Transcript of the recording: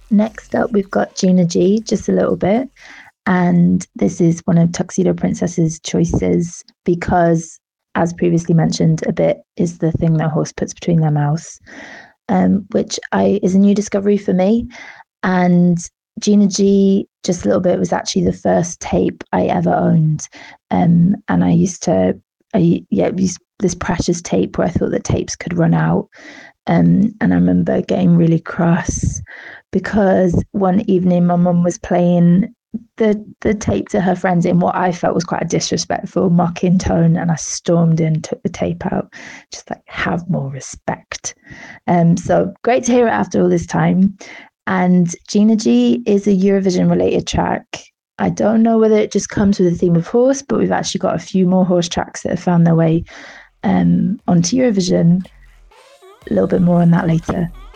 Next up, we've got Gina G, Just a Little Bit. And this is one of Tuxedo Princess's choices because, as previously mentioned, a bit is the thing that horse puts between their mouths, which is a new discovery for me. And Gina G, Just a Little Bit, was actually the first tape I ever owned. And I used this precious tape where I thought that tapes could run out. And I remember getting really cross because one evening my mum was playing the tape to her friends in what I felt was quite a disrespectful, mocking tone, and I stormed in, took the tape out, just like, have more respect. So great to hear it after all this time. And Gina G is a Eurovision related track. I don't know whether it just comes with the theme of horse, but we've actually got a few more horse tracks that have found their way onto Eurovision. A little bit more on that later.